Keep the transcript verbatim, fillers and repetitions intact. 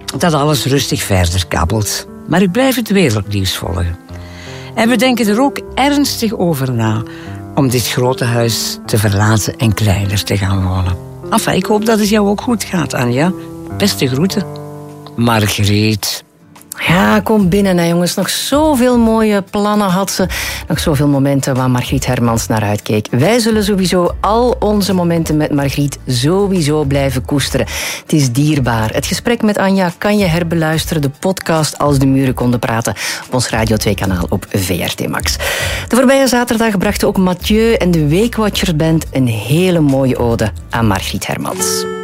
dat alles rustig verder kabbelt. Maar ik blijf het wereldnieuws volgen. En we denken er ook ernstig over na om dit grote huis te verlaten en kleiner te gaan wonen. Enfin, ik hoop dat het jou ook goed gaat, Anja. Beste groeten. Margriet. Ja, kom binnen, hè, jongens. Nog zoveel mooie plannen had ze. Nog zoveel momenten waar Margriet Hermans naar uitkeek. Wij zullen sowieso al onze momenten met Margriet sowieso blijven koesteren. Het is dierbaar. Het gesprek met Anja kan je herbeluisteren. De podcast Als de Muren Konden Praten op ons Radio twee kanaal op V R T Max. De voorbije zaterdag brachten ook Mathieu en de Weekwatchers Band een hele mooie ode aan Margriet Hermans.